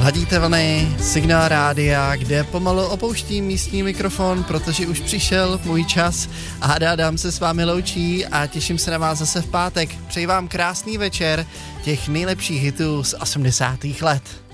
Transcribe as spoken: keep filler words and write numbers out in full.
Hladíte vlny, Signál rádia, kde pomalu opouštím místní mikrofon, protože už přišel můj čas a Adam se s vámi loučí a těším se na vás zase v pátek. Přeji vám krásný večer těch nejlepších hitů z osmdesátých let.